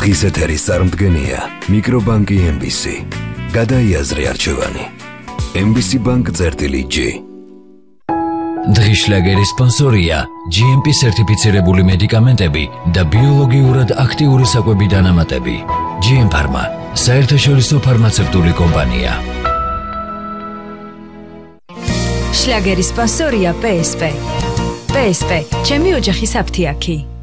დღის ეთერის წარმდგენია მიკრობანკი MBC. გადაიაზრე არჩევანი. MBC Bank წერტილი-G. დღის შლაგერის სპონსორია GMP სერტიფიცირებული მედიკამენტები და ბიოლოგიურად აქტიური საკვები დანამატები. GM Pharma, საერთაშორისო ფარმაცევტული კომპანია. შლაგერის სპონსორია PSP. PSP, ჩემი ოჯახის აფთიაქი.